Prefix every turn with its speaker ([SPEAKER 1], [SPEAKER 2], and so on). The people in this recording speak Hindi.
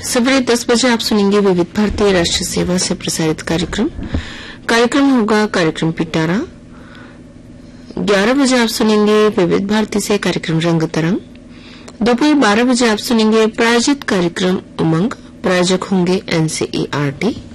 [SPEAKER 1] सवेरे 10 बजे आप सुनेंगे विविध भारतीय राष्ट्रीय सेवा से प्रसारित कार्यक्रम होगा कार्यक्रम पिटारा। 11 बजे आप सुनेंगे विविध भारती से कार्यक्रम रंग तरंग। दोपहर 12 बजे आप सुनेंगे प्रायोजित कार्यक्रम उमंग, प्रायोजक होंगे NCERT।